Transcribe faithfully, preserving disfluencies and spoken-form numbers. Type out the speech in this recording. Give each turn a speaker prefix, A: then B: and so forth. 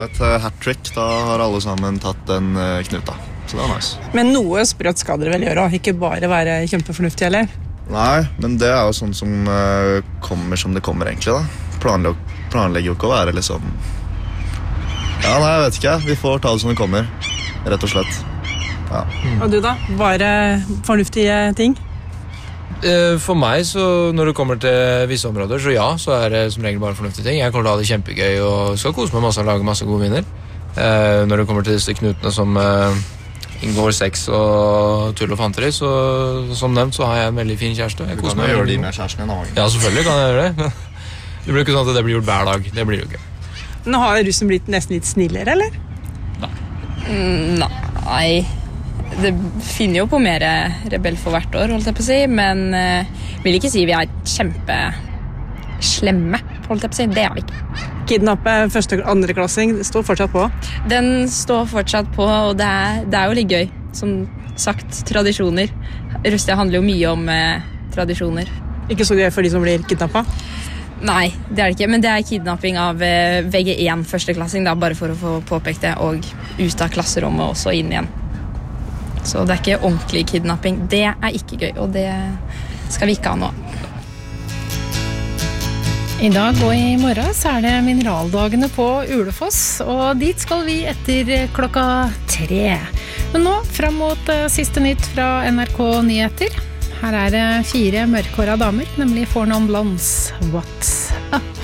A: Et hat-trick, da har alle sammen tatt en knuta. Så det er nice.
B: Men noe sprøtt skal dere vel gjøre, ikke bare være kjempefornuftig, eller?
A: Nei, men det er jo sånn som uh, kommer som det kommer egentlig da. Planlegger, planlegger jo ikke å være liksom... Ja, nei, jeg vet ikke. Vi får ta det som det kommer, rett og slett. Ja.
B: Mm. Og du da? Bare fornuftige ting?
C: For meg, så når det kommer til visse områder, så ja, så er det som regel bare fornuftige ting. Jeg kommer til å ha det kjempegøy og skal kose meg masse og lage masse gode viner. Eh, når det kommer til disse knutene som eh, inngår sex og tull og fanteri, så som nevnt så har jeg en veldig fin kjæreste. Jeg
A: du kan jo gjøre det med kjæresten din, da.
C: Ja, selvfølgelig kan jeg gjøre det. Det blir ikke sånn at det blir gjort hver dag. Det blir jo ikke.
B: Nå har russen blitt nesten litt snillere, eller?
C: Nei.
D: Mm, nei. Det finner jo på mer rebell for hvert år, holdt jeg på å si, men uh, vil ikke si vi er kjempe slemme, holdt jeg på å si. Det er vi ikke.
B: Kidnappe første og andre klassing, det står fortsatt på?
D: Den står fortsatt på, og det er, det er jo litt gøy. Som sagt, tradisjoner. Rustia handler jo mye om uh, tradisjoner.
B: Ikke så gøy for de som blir kidnappet?
D: Nei, det er det ikke, men det er kidnapping av uh, V G én førsteklassing, da, bare for å få påpekt det, og ut av klasserommet og så inn igjen. Så det er ikke ordentlig kidnapping. Det er ikke gøy, og det skal vi ikke ha nå.
E: I dag og i morgen så er det mineraldagene på Ulefoss, og dit skal vi etter klokka tre. Men nå, frem mot siste nytt fra N R K Nyheter. Her er det fire mørkhårede damer, nemlig Fornavn Blondes. What's up?